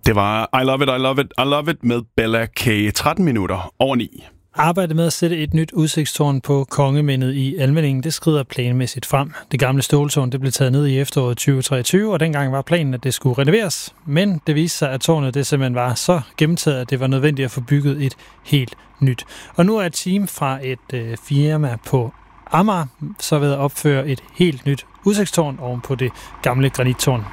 Det var I Love It, I Love It, I Love It med Bella K. 13 minutter over 9. Arbejdet med at sætte et nyt udsigtstårn på Kongemindet i Almindingen, det skrider planmæssigt frem. Det gamle ståltårn det blev taget ned i efteråret 2023, og dengang var planen, at det skulle renoveres. Men det viste sig, at tårnet det simpelthen var så gennemtaget, at det var nødvendigt at få bygget et helt nyt. Og nu er et team fra et firma på Amager så ved at opføre et helt nyt udsigtstårn oven på det gamle granittårn.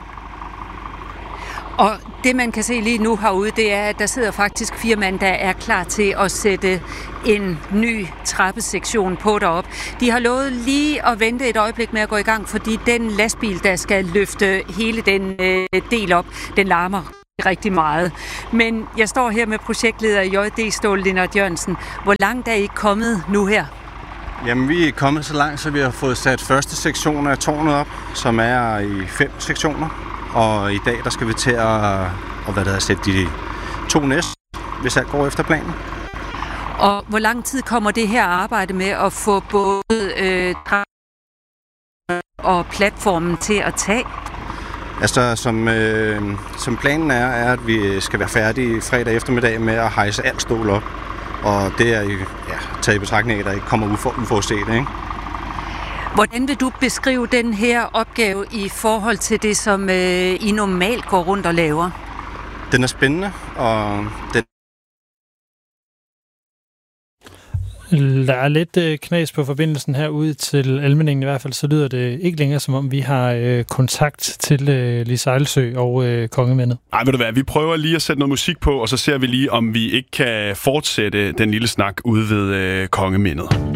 Og det, man kan se lige nu herude, det er, at der sidder faktisk 4 mand, der er klar til at sætte en ny trappesektion på derop. De har lovet lige at vente et øjeblik med at gå i gang, fordi den lastbil, der skal løfte hele den del op, den larmer rigtig meget. Men jeg står her med projektleder J.D. Stål Lindert Jørgensen. Hvor langt er I kommet nu her? Jamen, vi er kommet så langt, så vi har fået sat første sektion af tårnet op, som er i 5 sektioner. Og i dag, der skal vi til at sætte de 2 næste, hvis alt går efter planen. Og hvor lang tid kommer det her arbejde med at få både og platformen til at tage? Altså, som planen er, at vi skal være færdige fredag eftermiddag med at hejse alt stål op. Og det er taget i betragtning af, at der ikke kommer uforudset, ikke? Hvordan vil du beskrive den her opgave i forhold til det, som I normalt går rundt og laver? Den er spændende, og den... Der er lidt knas på forbindelsen herude til Almindingen i hvert fald, så lyder det ikke længere, som om vi har kontakt til Lise Ejlsø og Kongemindet. Ej, ved du hvad, vi prøver lige at sætte noget musik på, og så ser vi lige, om vi ikke kan fortsætte den lille snak ude ved Kongemindet.